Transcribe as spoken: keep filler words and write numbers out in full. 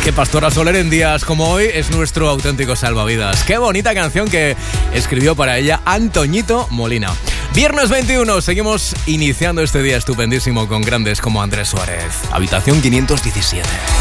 que Pastora Soler en días como hoy es nuestro auténtico salvavidas. Qué bonita canción que escribió para ella Antoñito Molina. Viernes veintiuno, seguimos iniciando este día estupendísimo con grandes como Andrés Suárez. Habitación quinientos diecisiete.